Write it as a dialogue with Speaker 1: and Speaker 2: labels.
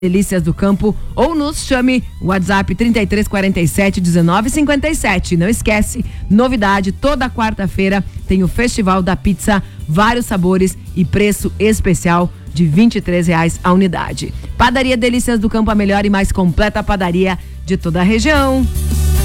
Speaker 1: Delícias do Campo ou nos chame WhatsApp 3347 1957. Não esquece, novidade, toda quarta-feira tem o Festival da Pizza, vários sabores e preço especial de R$23 a unidade. Padaria Delícias do Campo, a melhor e mais completa padaria de toda a região.